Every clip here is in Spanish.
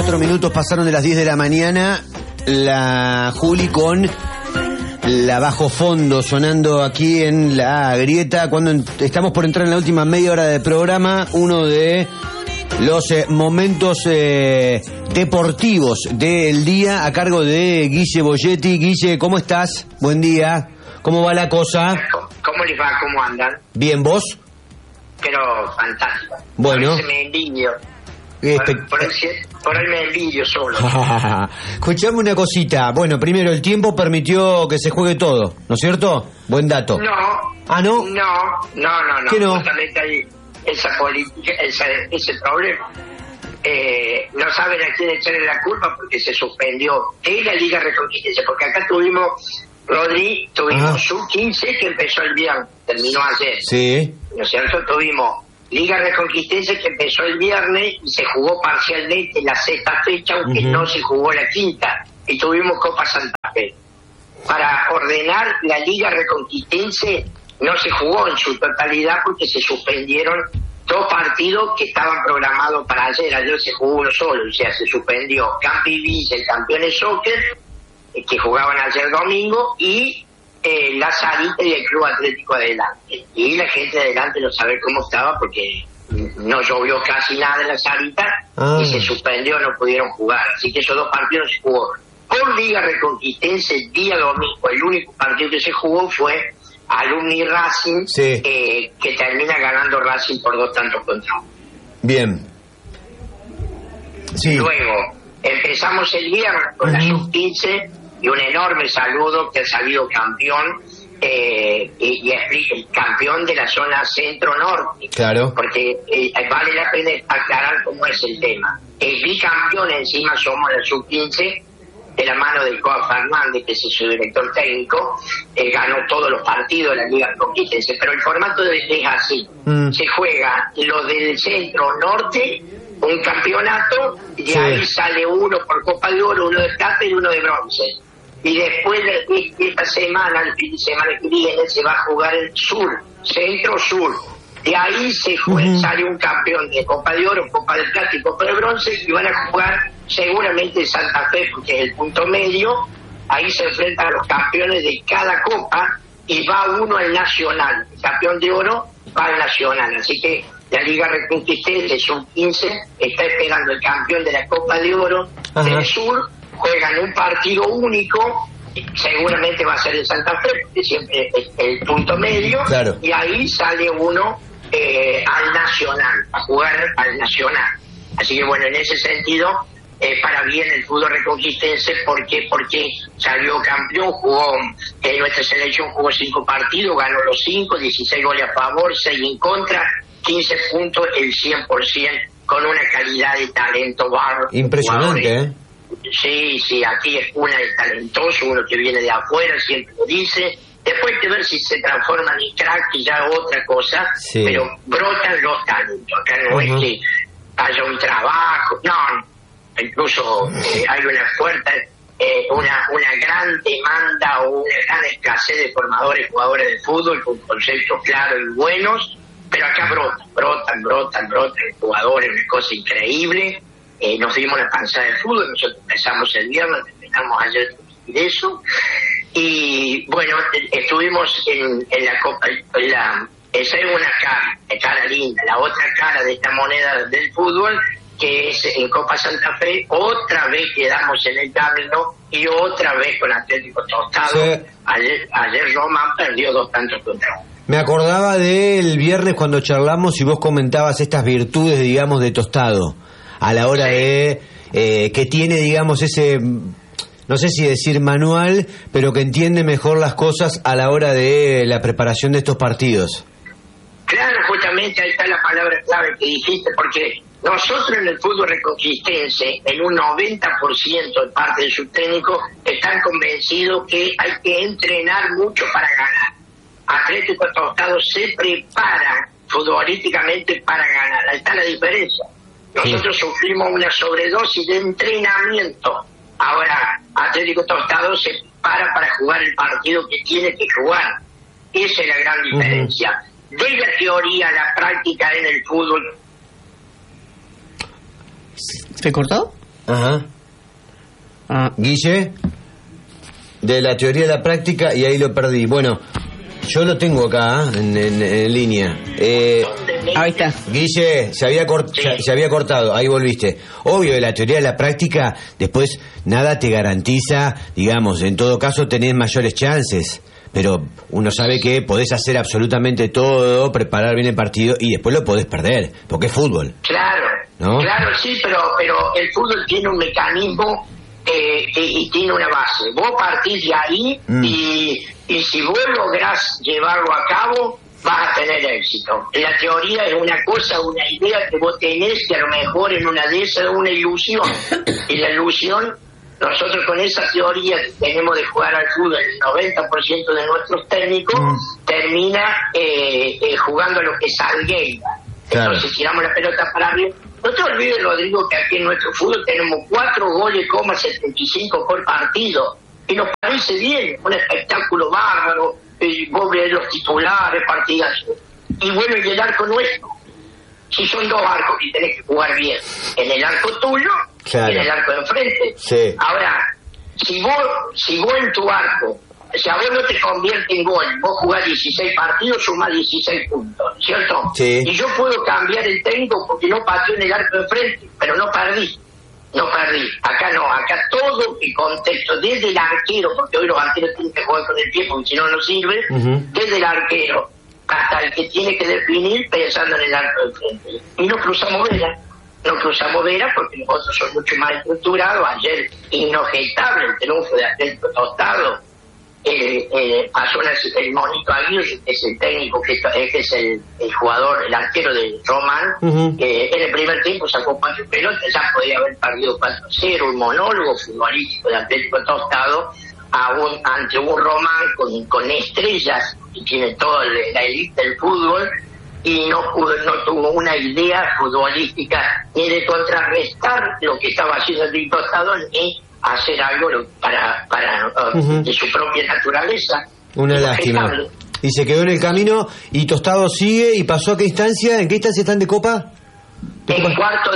4 minutos pasaron de las 10 de la mañana. La Juli con la bajo fondo sonando aquí en la grieta cuando estamos por entrar en la última media hora del programa. Uno de los momentos deportivos del día a cargo de Guille Boyetti. Guille, ¿cómo estás? Buen día. ¿Cómo va la cosa? ¿Cómo les va? ¿Cmo andan? Bien, ¿vos? Pero fantástico. Bueno. Por ahí me envidio. Por ahí me envidio solo. Escuchame una cosita. Bueno, primero, el tiempo permitió que se juegue todo, ¿no es cierto? Buen dato. No. ¿Ah, no? No. ¿Qué no? Justamente hay esa política, ese problema. No saben a quién echarle la culpa porque se suspendió la Liga Reconquista, porque acá tuvimos sub-15 que empezó el viernes, terminó ayer. Sí. ¿No es cierto? Tuvimos Liga Reconquistense que empezó el viernes y se jugó parcialmente la sexta fecha, aunque no se jugó la quinta. Y tuvimos Copa Santa Fe. Para ordenar la Liga Reconquistense no se jugó en su totalidad porque se suspendieron 2 partidos que estaban programados para ayer. Ayer se jugó uno solo, o sea, se suspendió Campi Villa, el campeón de soccer, que jugaban ayer domingo, y la Sarita y el Club Atlético Adelante. Y la gente de Adelante no sabe cómo estaba porque no llovió casi nada en la Sarita y se suspendió, no pudieron jugar. Así que esos 2 partidos se jugó. Por Liga Reconquistense, el día domingo, el único partido que se jugó fue Alumni Racing, que termina ganando Racing por 2 tantos contra 1. Bien. Sí. Luego, empezamos el viernes con la sub-15 y un enorme saludo que ha salido campeón y el campeón de la zona centro-norte. Claro. Porque vale la pena aclarar cómo es el tema. El bicampeón encima somos la sub-15, de la mano del Coa Fernández, que es su director técnico. Ganó todos los partidos de la Liga Conquistense, pero el formato es así. Se juega lo del centro-norte, un campeonato, y ahí sale uno por Copa de Oro, uno de plata y uno de bronce. Y después de esta semana, el fin de semana que viene, se va a jugar el sur, centro-sur. De ahí sale un campeón de Copa de Oro, Copa de Plata y Copa de Bronce, y van a jugar seguramente Santa Fe, porque es el punto medio. Ahí se enfrentan los campeones de cada copa y va uno al nacional. El campeón de oro va al nacional. Así que la Liga Reconquistense sub-15 está esperando el campeón de la Copa de Oro del sur. Juegan un partido único, seguramente va a ser el Santa Fe, porque siempre es el punto medio. Claro. Y ahí sale uno al nacional, a jugar al nacional. Así que bueno, en ese sentido, para bien el fútbol reconquistense, porque salió campeón, jugó, nuestra selección jugó 5 partidos, ganó los 5, 16 goles a favor, 6 en contra, 15 puntos, el 100%, con una calidad de talento bárbaro. Impresionante, Sí, aquí es una de talentoso, uno que viene de afuera, siempre lo dice. Después hay que ver si se transforman en crack y ya otra cosa, pero brotan los talentos. Acá no es que haya un trabajo, no, incluso hay una fuerte, una gran demanda o una gran escasez de formadores, jugadores de fútbol con conceptos claros y buenos, pero acá brotan jugadores, una cosa increíble. Nos dimos la panzada de fútbol, nosotros empezamos el viernes, terminamos ayer de eso, y bueno, estuvimos en la Copa, esa es una cara linda. La otra cara de esta moneda del fútbol, que es en Copa Santa Fe, otra vez quedamos en el camino y otra vez con Atlético Tostado. Ayer Roma perdió 2 tantos contra 1. Me acordaba del viernes cuando charlamos y vos comentabas estas virtudes, digamos, de Tostado, a la hora de que tiene, digamos, ese, no sé si decir manual, pero que entiende mejor las cosas a la hora de la preparación de estos partidos. Claro, justamente ahí está la palabra clave que dijiste, porque nosotros en el fútbol reconquistense, en un 90% de parte de sus técnicos, están convencidos que hay que entrenar mucho para ganar. Atlético Tostado se prepara futbolísticamente para ganar. Ahí está la diferencia. Nosotros sufrimos una sobredosis de entrenamiento. Ahora, Atlético Tostado se para jugar el partido que tiene que jugar. Esa es la gran diferencia. De la teoría a la práctica en el fútbol. ¿Se cortó? Ajá. Guille, de la teoría a la práctica, y ahí lo perdí. Bueno, yo lo tengo acá en línea. Ahí está. Guille, se había cortado, ahí volviste. Obvio, de la teoría a la práctica, después nada te garantiza, digamos, en todo caso tenés mayores chances. Pero uno sabe que podés hacer absolutamente todo, preparar bien el partido y después lo podés perder, porque es fútbol. Claro, ¿no? Claro, sí, pero el fútbol tiene un mecanismo y tiene una base. Vos partís de ahí y si vos lográs llevarlo a cabo, vas a tener éxito. La teoría es una cosa, una idea que vos tenés, que a lo mejor en una de esas es una ilusión. Y la ilusión, nosotros con esa teoría que tenemos de jugar al fútbol, el 90% de nuestros técnicos termina jugando a lo que es Salgueira. Claro. Entonces tiramos la pelota para arriba. No te olvides, Rodrigo, que aquí en nuestro fútbol tenemos 4 goles, 75 por partido. Y nos parece bien, un espectáculo bárbaro, vos ves los titulares, partidazos. Y bueno, y el arco nuestro. Si son 2 arcos y tenés que jugar bien, en el arco tuyo, claro, y en el arco de enfrente. Sí. Ahora, si vos en tu arco, o sea, vos no te conviertes en gol, vos jugás 16 partidos, sumás 16 puntos, ¿cierto? Sí. Y yo puedo cambiar el técnico porque no pateó en el arco de enfrente, pero no perdí. Acá no, acá todo el contexto, desde el arquero, porque hoy los arqueros tienen que jugar con el pie porque si no, no sirve, desde el arquero hasta el que tiene que definir pensando en el arco de frente. Y no cruzamos veras porque nosotros somos mucho más estructurados. Ayer, inobjetable el triunfo de Atlético Tostado. Pasó el Monito Aguirre, que es el técnico, que es el jugador, el arquero de Román, que en el primer tiempo sacó 4 pelotas, ya podía haber perdido 4-0, un monólogo futbolístico de Atlético Tostado, ante un Román con estrellas, y tiene toda la élite del fútbol, y no tuvo una idea futbolística ni de contrarrestar lo que estaba haciendo el Tostado, ni hacer algo para de su propia naturaleza. Una lástima. Y se quedó en el camino, y Tostado sigue, y pasó a qué instancia. ¿En qué instancia están de Copa? En cuarto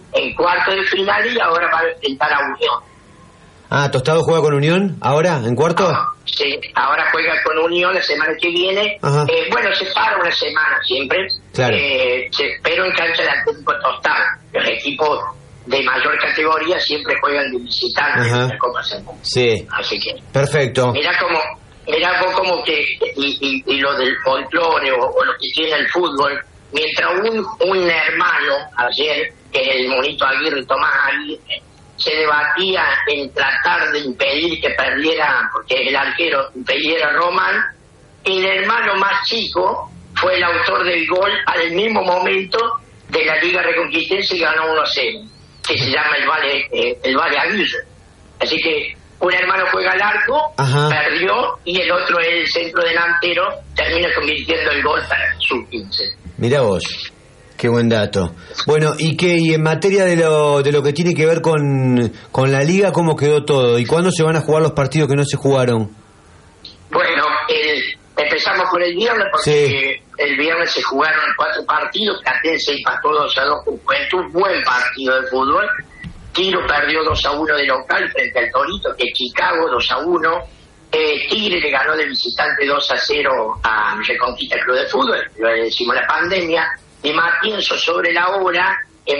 de final, y ahora va a enfrentar a Unión. Ah, ¿Tostado juega con Unión ahora, en cuarto? Sí, ahora juega con Unión la semana que viene. Bueno, se para una semana siempre, claro. Pero en cancha de Atlético Tostado. Los equipos de mayor categoría siempre juegan de visitante en la Copa Central. Sí. Así que perfecto. Mirá vos como que y lo del folclore o lo que tiene el fútbol, mientras un hermano ayer, que es el Monito Aguirre, Tomás Aguirre, se debatía en tratar de impedir que perdiera, porque el arquero impediera a Román, el hermano más chico fue el autor del gol al mismo momento de la Liga Reconquistense y ganó 1-0, que se llama el Vale Aguirre. Así que un hermano juega al arco, perdió, y el otro es el centro delantero, termina convirtiendo el gol para el sub-15. Mirá vos, qué buen dato. Bueno, y en materia de lo que tiene que ver con la liga, ¿cómo quedó todo? ¿Y cuándo se van a jugar los partidos que no se jugaron? Bueno, empezamos con el viernes, porque el viernes se jugaron 4 partidos. Platense empató 2-2 con Juventud, buen partido de fútbol. Tiro perdió 2-1 de local frente al Torito, que es Chicago, 2-1. Tigre le ganó de visitante 2-0 a Reconquista Club de Fútbol, lo decimos la pandemia. Y Matienzo sobre la hora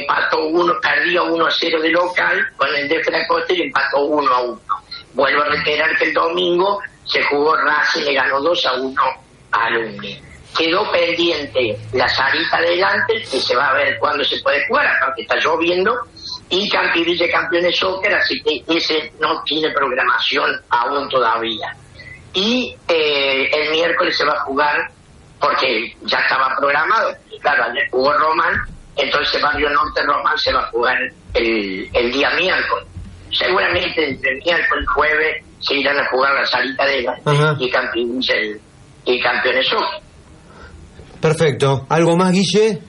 perdió 1-0 de local con el de Fracoste y empató 1-1. Vuelvo a reiterar que el domingo se jugó Racing, le ganó 2-1 a Alumni. Quedó pendiente la Sarita adelante, que se va a ver cuándo se puede jugar, aparte está lloviendo, y Campivilla Campeones Soccer, así que ese no tiene programación aún todavía. Y el miércoles se va a jugar, porque ya estaba programado, claro, ayer jugó Román, entonces Barrio Norte Román se va a jugar el día miércoles. Seguramente entre miércoles y jueves se irán a jugar la Sarita de la y Campeones Soccer. Perfecto. ¿Algo más, Guille?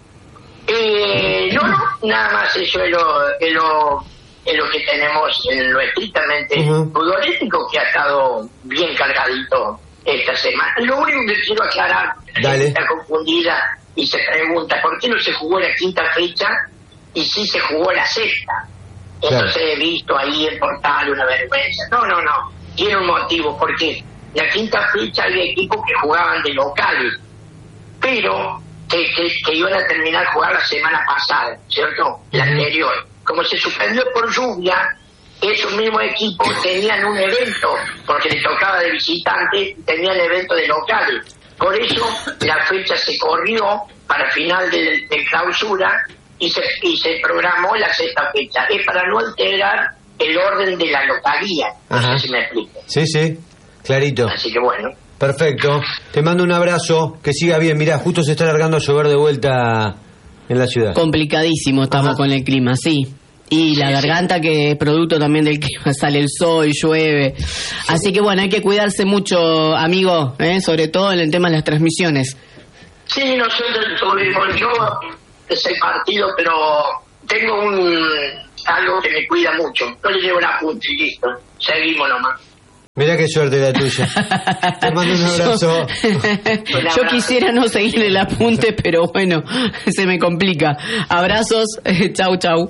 No, nada más eso es lo que tenemos en lo estrictamente futbolístico, que ha estado bien cargadito esta semana. Lo único que quiero aclarar, la gente está confundida y se pregunta ¿por qué no se jugó la 5ª fecha y sí se jugó la 6ª? Entonces he visto ahí el portal, una vergüenza. No. Tiene un motivo, porque la quinta fecha había equipos que jugaban de locales, pero que iban a terminar jugar la semana pasada, ¿cierto? La anterior. Como se suspendió por lluvia, esos mismos equipos tenían un evento, porque les tocaba de visitante, tenían evento de locales. Por eso la fecha se corrió para final de clausura y se programó la sexta fecha. Es para no alterar el orden de la localía. No sé si me explico. Sí, clarito. Así que bueno. Perfecto. Te mando un abrazo. Que siga bien. Mirá, justo se está largando a llover de vuelta en la ciudad. Complicadísimo estamos con el clima, sí. Y la garganta, que producto también del clima, sale el sol, llueve. Así que bueno, hay que cuidarse mucho, amigo, sobre todo en el tema de las transmisiones. Sí, nosotros tuvimos yo ese partido, pero tengo algo que me cuida mucho. No le llevo una punta y listo. Seguimos nomás. Mirá qué suerte la tuya. Te mando un abrazo. Yo quisiera no seguirle el apunte, pero bueno, se me complica. Abrazos, chau.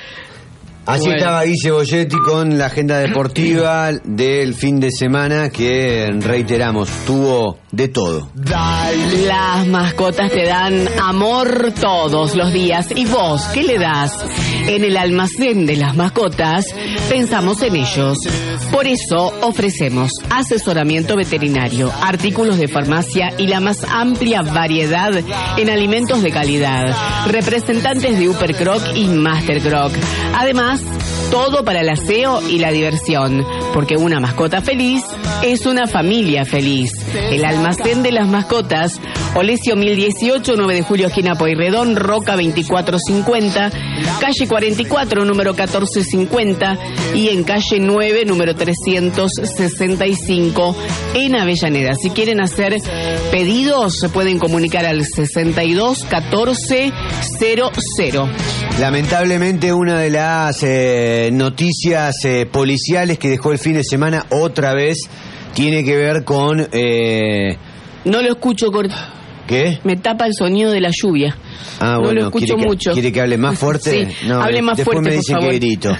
Así estaba Guille Boyetti con la agenda deportiva del fin de semana, que reiteramos, tuvo de todo. Las mascotas te dan amor todos los días. ¿Y vos qué le das? En el almacén de las mascotas pensamos en ellos. Por eso ofrecemos asesoramiento veterinario, artículos de farmacia y la más amplia variedad en alimentos de calidad. Representantes de Upper Croc y Master Croc. Además, todo para el aseo y la diversión, porque una mascota feliz es una familia feliz. El almacén de las mascotas, Olesio 1018, 9 de julio, esquina Pueyrredón, Roca 2450, calle 44, número 1450, y en calle 9, número 365, en Avellaneda. Si quieren hacer pedidos, se pueden comunicar al 62 14 00. Lamentablemente, una de las noticias policiales que dejó el fin de semana otra vez tiene que ver con... No lo escucho, ¿Qué? Me tapa el sonido de la lluvia. No bueno, lo escucho mucho. ¿Quiere que hable más fuerte? Sí, no, hable más después fuerte, me dicen por favor. que grito.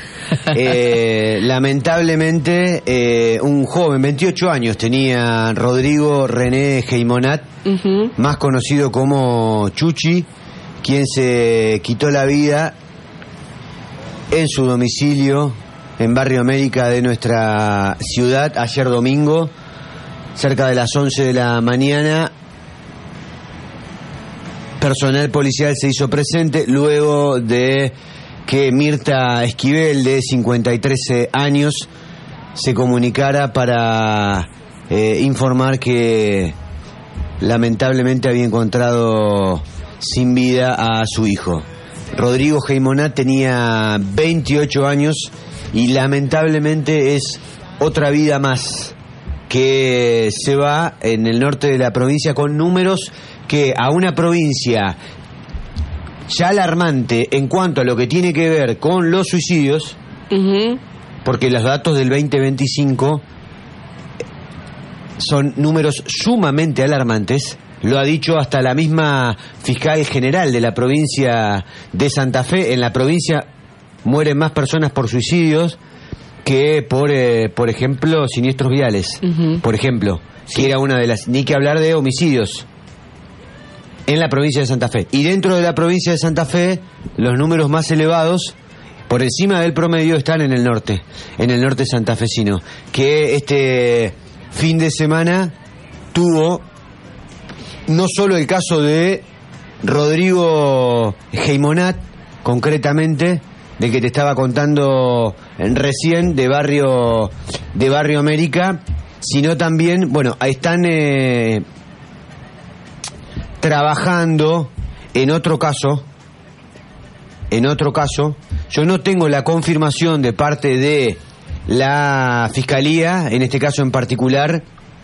Lamentablemente, un joven, 28 años, tenía Rodrigo René Geimonat, más conocido como Chuchi, quien se quitó la vida en su domicilio en Barrio América de nuestra ciudad ayer domingo, cerca de las 11 de la mañana. Personal policial se hizo presente luego de que Mirta Esquivel, de 53 años, se comunicara para informar que lamentablemente había encontrado sin vida a su hijo. Rodrigo Geimonat tenía 28 años y lamentablemente es otra vida más que se va en el norte de la provincia, con números que a una provincia ya alarmante en cuanto a lo que tiene que ver con los suicidios, porque los datos del 2025 son números sumamente alarmantes. Lo ha dicho hasta la misma fiscal general de la provincia de Santa Fe. En la provincia mueren más personas por suicidios que por ejemplo, siniestros viales. Por ejemplo, que era una de las... Ni que hablar de homicidios en la provincia de Santa Fe. Y dentro de la provincia de Santa Fe, los números más elevados, por encima del promedio, están en el norte santafesino, que este fin de semana tuvo no solo el caso de Rodrigo Geimonat, concretamente, del que te estaba contando recién, de Barrio América, sino también, bueno, ahí están trabajando en otro caso. Yo no tengo la confirmación de parte de la Fiscalía, en este caso en particular,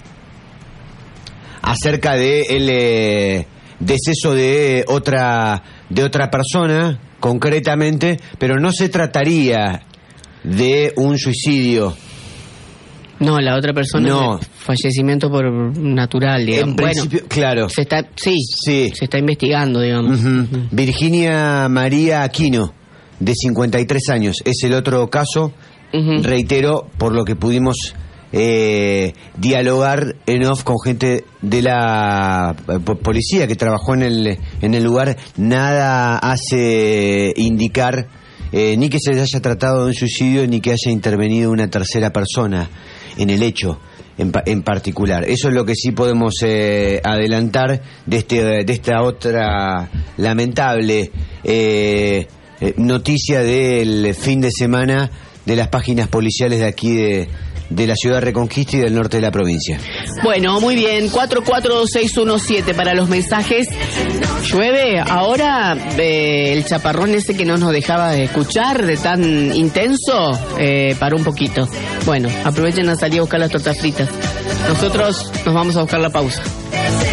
acerca de el deceso de otra persona, concretamente, pero no se trataría de un suicidio. No, la otra persona no. Fallecimiento por natural, digamos. En principio, bueno, claro. Se está investigando, digamos. Virginia María Aquino de 53 años. Es el otro caso, reitero, por lo que pudimos dialogar en off con gente de la policía que trabajó en el lugar. Nada hace indicar ni que se haya tratado de un suicidio ni que haya intervenido una tercera persona en el hecho en particular. Eso es lo que sí podemos adelantar de esta otra lamentable noticia del fin de semana de las páginas policiales de aquí de la ciudad de Reconquista y del norte de la provincia. Bueno, muy bien, 44617 para los mensajes. Llueve, ahora el chaparrón ese que no nos dejaba de escuchar de tan intenso, paró un poquito. Bueno, aprovechen a salir a buscar las tortas fritas. Nosotros nos vamos a buscar la pausa.